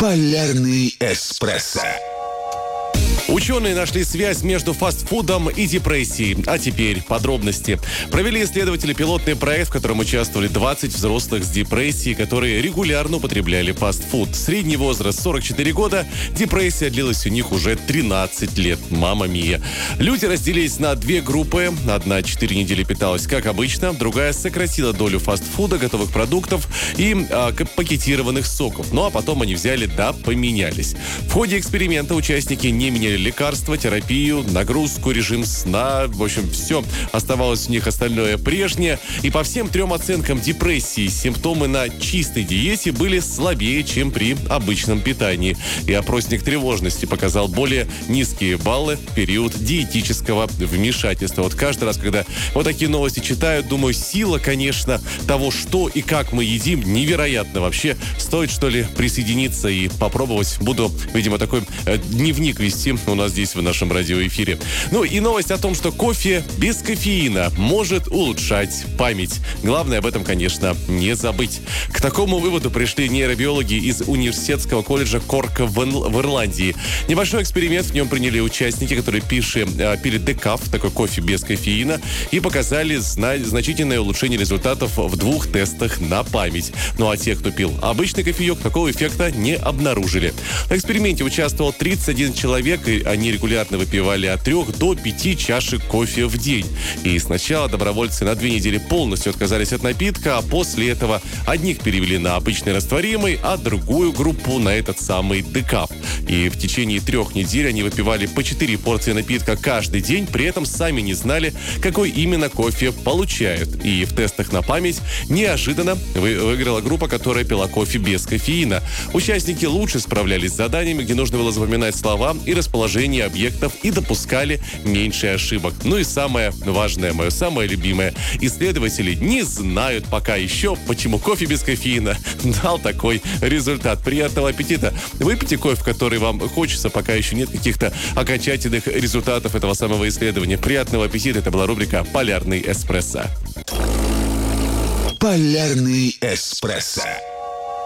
Полярный эспрессо. Ученые нашли связь между фастфудом и депрессией. А теперь подробности. Провели исследователи пилотный проект, в котором участвовали 20 взрослых с депрессией, которые регулярно употребляли фастфуд. Средний возраст 44 года. Депрессия длилась у них уже 13 лет. Мамма мия. Люди разделились на две группы. Одна 4 недели питалась как обычно, другая сократила долю фастфуда, готовых продуктов и пакетированных соков. Ну а потом они взяли да поменялись. В ходе эксперимента участники не меняли лекарства, терапию, нагрузку, режим сна. В общем, все оставалось у них остальное прежнее. И по всем трем оценкам депрессии симптомы на чистой диете были слабее, чем при обычном питании. И опросник тревожности показал более низкие баллы в период диетического вмешательства. Вот каждый раз, когда вот такие новости читаю, думаю, сила, конечно, того, что и как мы едим, невероятно вообще. Стоит, что ли, присоединиться и попробовать. Буду, видимо, такой дневник вести у нас здесь в нашем радиоэфире. Ну и новость о том, что кофе без кофеина может улучшать память. Главное об этом, конечно, не забыть. К такому выводу пришли нейробиологи из университетского колледжа Корка в Ирландии. Небольшой эксперимент, в нем приняли участники, которые пили декаф, такой кофе без кофеина, и показали значительное улучшение результатов в 2 тестах на память. Ну а те, кто пил обычный кофеек, такого эффекта не обнаружили. В эксперименте участвовал 31 человек, и они регулярно выпивали от 3 до 5 чашек кофе в день. И сначала добровольцы на 2 недели полностью отказались от напитка, а после этого одних перевели на обычный растворимый, а другую группу на этот самый декаф. И в течение 3 недель они выпивали по 4 порции напитка каждый день, при этом сами не знали, какой именно кофе получают. И в тестах на память неожиданно выиграла группа, которая пила кофе без кофеина. Участники лучше справлялись с заданиями, где нужно было запоминать слова и расположение объектов, и допускали меньше ошибок. Ну и самое важное, мое самое любимое. Исследователи не знают пока еще, почему кофе без кофеина дал такой результат. Приятного аппетита. Выпейте кофе, который вам хочется, пока еще нет каких-то окончательных результатов этого самого исследования. Приятного аппетита. Это была рубрика «Полярный эспрессо». Полярный эспрессо.